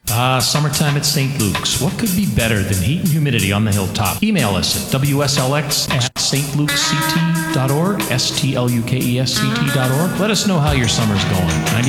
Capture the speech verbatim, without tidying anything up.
Ah, summertime at Saint Luke's. What could be better than heat and humidity on the hilltop? Email us at W S L X at S T Lukes C T dot org, S T L U K E S C T dot org. Let us know how your summer's going.